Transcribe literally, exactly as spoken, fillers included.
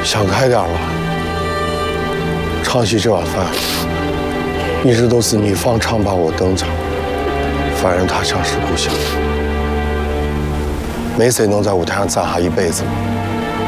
想开点吧。唱戏这碗饭，一直都是你放唱罢我登场，凡人他乡是故乡。没谁能在舞台上站下一辈子。